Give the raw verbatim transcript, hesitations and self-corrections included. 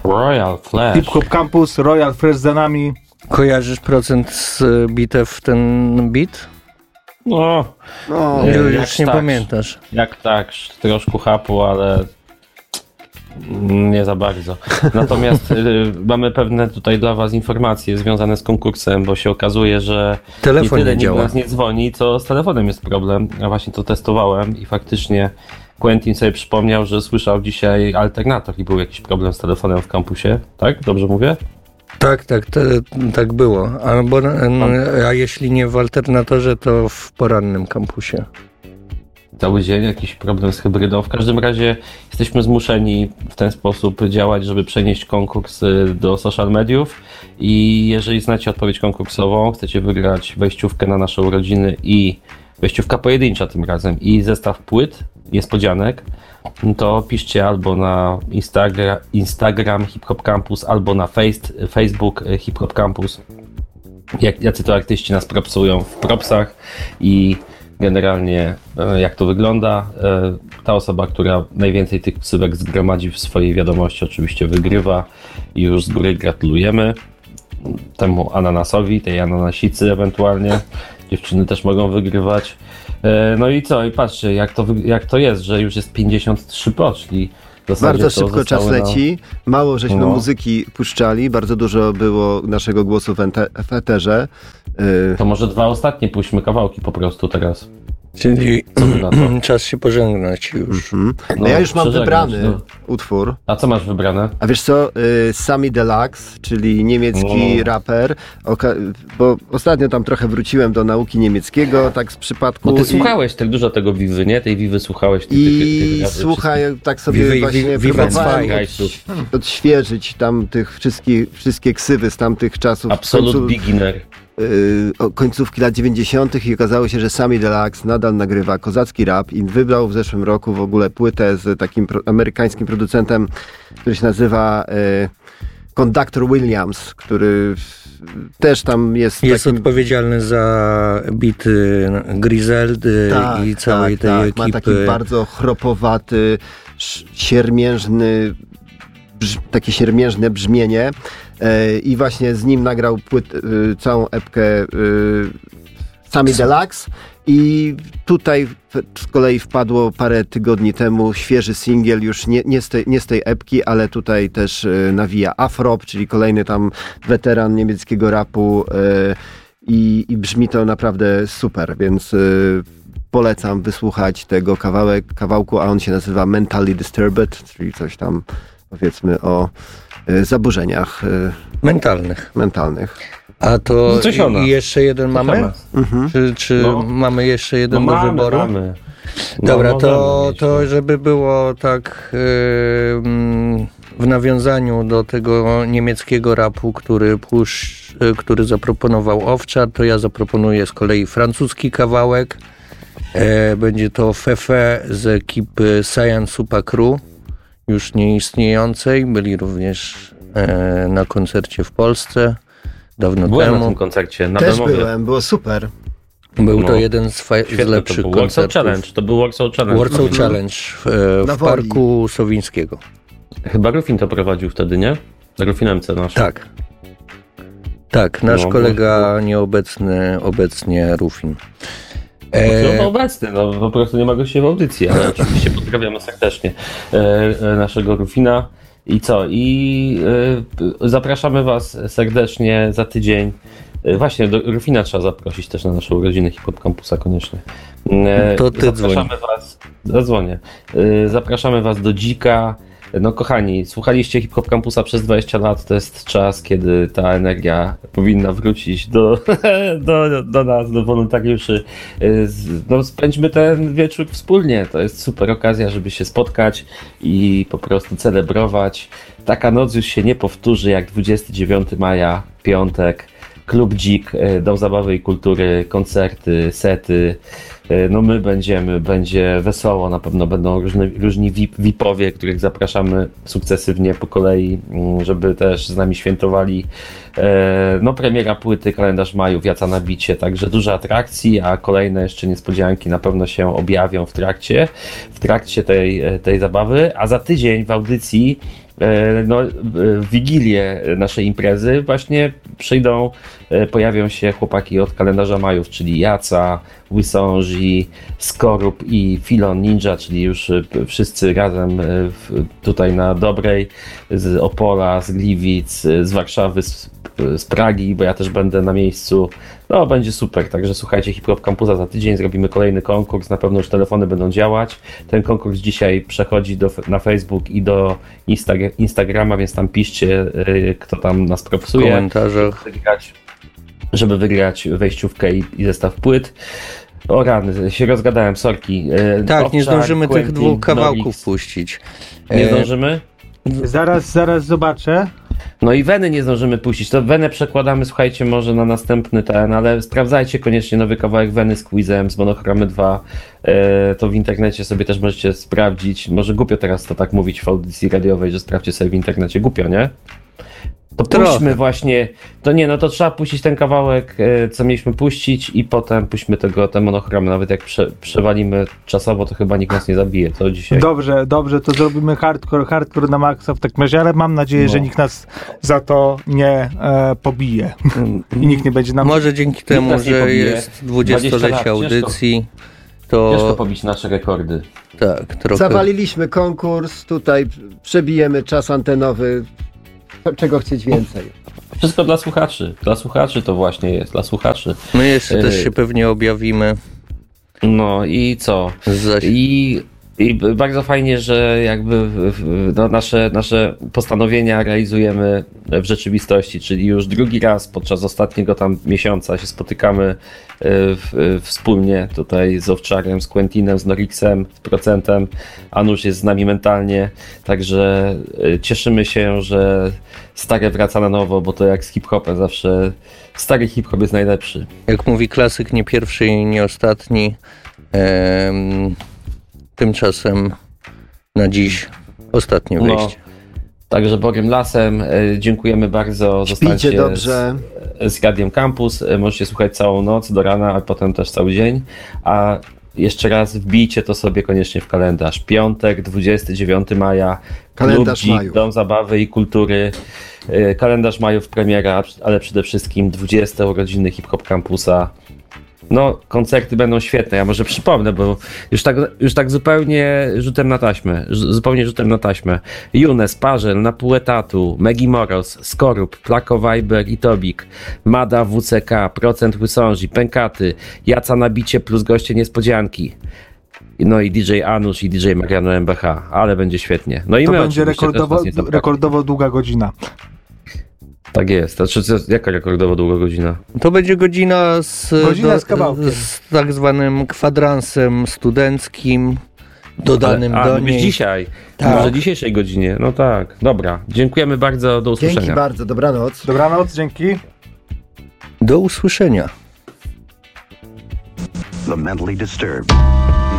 Royal Flash. Hip Hop Campus, Royal Flash za nami. Kojarzysz procent z bitew ten beat? No, No, Nie, Już jak nie tak. pamiętasz. jak tak, troszkę chapu, ale nie za bardzo. Natomiast y, mamy pewne tutaj dla was informacje związane z konkursem, bo się okazuje, że Telefon nie tyle nie nikt działa. nas nie dzwoni, co z telefonem jest problem. Ja właśnie to testowałem i faktycznie Quentin sobie przypomniał, że słyszał dzisiaj alternator i był jakiś problem z telefonem w kampusie. Tak? Dobrze mówię? Tak, tak, te, tak było. Albo, no, a jeśli nie w alternatorze, to w porannym kampusie. Cały dzień jakiś problem z hybrydą. W każdym razie jesteśmy zmuszeni w ten sposób działać, żeby przenieść konkurs y, do social mediów i jeżeli znacie odpowiedź konkursową, chcecie wygrać wejściówkę na nasze urodziny i wejściówka pojedyncza tym razem i zestaw płyt, niespodzianek, to piszcie albo na Instagram, Instagram Hip Hop Campus, albo na face, Facebook Hip Hop Campus. Jak, jacy to artyści nas propsują w propsach i generalnie e, jak to wygląda. E, ta osoba, która najwięcej tych ksywek zgromadzi w swojej wiadomości, oczywiście wygrywa i już z góry gratulujemy temu ananasowi, tej ananasicy ewentualnie. Dziewczyny też mogą wygrywać. E, no i co? I patrzcie, jak to, wy- jak to jest, że już jest pięćdziesiąt trzy poczli. W zasadzie Bardzo to szybko czas zostały na- leci, mało żeśmy No. muzyki puszczali, bardzo dużo było naszego głosu w, ente- w eterze. Y, To może dwa ostatnie puśćmy kawałki po prostu teraz. Czyli Co ty na to? czas się pożegnać już. mm. No, no ja już mam przeżegnać, wybrany no. utwór. A co masz wybrane? A wiesz co, y, Sami Deluxe, czyli niemiecki O. raper, oka- bo ostatnio tam trochę wróciłem do nauki niemieckiego, tak z przypadku. Bo ty i- słuchałeś tak dużo tego Wiwy, nie? Tej Wiwy słuchałeś. Tych, I tych, tych, tych słuchaj, tak sobie Viva- właśnie Viva próbowałem Zwei. od, odświeżyć tam tych wszystkich, wszystkie ksywy z tamtych czasów. Absolut końcu- beginner. y, o- końcówki lat dziewięćdziesiątych i okazało się, że Sami Deluxe nadal nagrywa kozacki rap i wybrał w zeszłym roku w ogóle płytę z takim pro, amerykańskim producentem, który się nazywa y, Conductor Williams, który też tam jest, Jest takim... odpowiedzialny za bity Griseldy Tak, i całej tak, tej tak. ekipy. Ma taki bardzo chropowaty, sz- siermiężny, brz, takie siermiężne brzmienie e, i właśnie z nim nagrał płyt, y, całą epkę y, Sami Deluxe i tutaj w- z kolei wpadło parę tygodni temu świeży singiel, już nie, nie, z, tej, nie z tej epki, ale tutaj też y, nawija Afrop, czyli kolejny tam weteran niemieckiego rapu y, i, i brzmi to naprawdę super, więc y, polecam wysłuchać tego kawałek, kawałku, a on się nazywa Mentally Disturbed, czyli coś tam powiedzmy o y, zaburzeniach y, Mentalnych. mentalnych. A to No coś ona. i jeszcze jeden mamy? temat. Mhm. Czy, czy No. mamy jeszcze No jeden do mamy, wyboru? mamy. No, Dobra, to, możemy mieć, to no. żeby było tak yy, mm, w nawiązaniu do tego niemieckiego rapu, który, pusz, y, który zaproponował Owczar, to ja zaproponuję z kolei francuski kawałek. E, będzie to Fefe z ekipy Saiyan Supa Crew, już nieistniejącej. Byli również e, na koncercie w Polsce dawno Byłem na temu. tym koncercie, na Też Bemowie. byłem, było super. Był No. to jeden z, fa- z Świetne to lepszych był. Warsaw koncertów. Challenge, to był Warsaw Challenge. Warsaw Mhm. Challenge w, e, Na w Woli. Parku Sowińskiego. Chyba Rufin to prowadził wtedy, nie? Rufin M C nasz. Tak. Tak, nasz No, kolega nieobecny, obecnie Rufin. E... E, No, obecny, no po prostu nie ma go się w audycji, ale oczywiście pozdrawiamy serdecznie e, e, naszego Rufina. I co? I e, zapraszamy was serdecznie za tydzień. E, właśnie, do Rufina trzeba zaprosić też na nasze urodziny Hip Hop Campusa koniecznie. E, To ty zapraszamy was, zadzwonię. E, zapraszamy was do Dzika. No kochani, słuchaliście Hip Hop Campusa przez dwadzieścia lat, to jest czas, kiedy ta energia powinna wrócić do, do, do nas, do wolontariuszy. No spędźmy ten wieczór wspólnie, to jest super okazja, żeby się spotkać i po prostu celebrować. Taka noc już się nie powtórzy jak dwudziestego dziewiątego maja, piątek. Klub Dzik, Dom Zabawy i Kultury, koncerty, sety. No my będziemy, będzie wesoło, na pewno będą różne, różni V I P-owie, których zapraszamy sukcesywnie po kolei, żeby też z nami świętowali. No premiera płyty, kalendarz majów, Jaca na bicie, także dużo atrakcji, a kolejne jeszcze niespodzianki na pewno się objawią w trakcie, w trakcie tej, tej zabawy, a za tydzień w audycji no, w wigilię naszej imprezy właśnie przyjdą, pojawią się chłopaki od kalendarza Majów, czyli Jaca, Wysąży, Skorup i Filon Ninja, czyli już wszyscy razem tutaj na Dobrej, z Opola, z Gliwic, z Warszawy, z, z Pragi, bo ja też będę na miejscu. No, będzie super, także słuchajcie, Hip Hop Campusa za tydzień, zrobimy kolejny konkurs, na pewno już telefony będą działać. Ten konkurs dzisiaj przechodzi do, na Facebook i do Instag- Instagrama, więc tam piszcie, kto tam nas propsuje. W komentarzach. Wygrać, żeby wygrać wejściówkę i, i zestaw płyt. O rany, się rozgadałem, sorki. Tak, Owczar, nie zdążymy Quentin, tych dwóch kawałków Norix. puścić. Nie zdążymy? Zaraz, zaraz zobaczę. No i Wenę nie zdążymy puścić. To Wenę przekładamy, słuchajcie, może na następny ten, ale sprawdzajcie koniecznie nowy kawałek Weny z Quizem, z Monochromy dwa. E, to w internecie sobie też możecie sprawdzić. Może głupio teraz to tak mówić w audycji radiowej, że sprawdźcie sobie w internecie. Głupio, nie? To Trochę. puśćmy właśnie, to nie, no to trzeba puścić ten kawałek, e, co mieliśmy puścić i potem puśćmy tego, te monochromy. Nawet jak prze, przewalimy czasowo, to chyba nikt nas nie zabije, co dzisiaj. Dobrze, dobrze, to zrobimy hardcore, hardcore na maksa w takim razie, ale mam nadzieję, No. że nikt nas za to nie e, pobije. I nikt nie będzie nam... Może dzięki temu, nas nie że pobije. jest dwadzieścia dwudziestolecie lat, ciężko. audycji, Ciężko to pobić nasze rekordy. tak, trochę... Zawaliliśmy konkurs, tutaj przebijemy czas antenowy. Czego chcieć więcej? Wszystko dla słuchaczy. Dla słuchaczy to właśnie jest, dla słuchaczy. My jeszcze też Yy. się pewnie objawimy. No i co? Zaś... I, i bardzo fajnie, że jakby w- w- no, nasze, nasze postanowienia realizujemy w rzeczywistości, czyli już drugi raz podczas ostatniego tam miesiąca się spotykamy y, w, wspólnie tutaj z Owczarem, z Quentinem, z Norixem, z Procentem. Anusz jest z nami mentalnie, także y, cieszymy się, że stare wraca na nowo, bo to jak z hip-hopem zawsze stary hip-hop jest najlepszy. Jak mówi klasyk, nie pierwszy i nie ostatni. Em, tymczasem na dziś ostatnie No. wejście. Także Bogiem Lasem, e, dziękujemy bardzo. Śpijcie Zostańcie dobrze. z, z Radiem Campus. E, Możecie słuchać całą noc do rana, a potem też cały dzień. A jeszcze raz wbijcie to sobie koniecznie w kalendarz. Piątek, dwudziestego dziewiątego maja. Kalendarz Klub Dzik, Majów. Dom Zabawy i Kultury. E, Kalendarz Majów premiera, ale przede wszystkim dwudzieste urodziny Hip Hop Campusa. No, koncerty będą świetne. Ja może przypomnę, bo już tak, już tak zupełnie rzutem na taśmę. Zu- Zupełnie rzutem na taśmę. Younes, Parzel, Na pół etatu, Megi Moros, Skorup, Plako Viber i Tobik, Mada W C K, Procent Wysąży, Pękaty, Jaca na bicie plus goście niespodzianki. No i D J Anusz i D J Mariano M B H, ale będzie świetnie. No i To my będzie oczywiście też rekordowo, was nie zabraknie. rekordowo długa godzina. Tak jest. To, czy, jaka rekordowo długa godzina? To będzie godzina z, Godzina z kawałkiem. z tak zwanym kwadransem studenckim dodanym A, do mówisz niej. dzisiaj. Tak. Może dzisiejszej godzinie. No tak. Dobra. Dziękujemy bardzo. Do usłyszenia. Dzięki bardzo, dobranoc. Dobranoc, dzięki. Do usłyszenia. The mentally disturbed.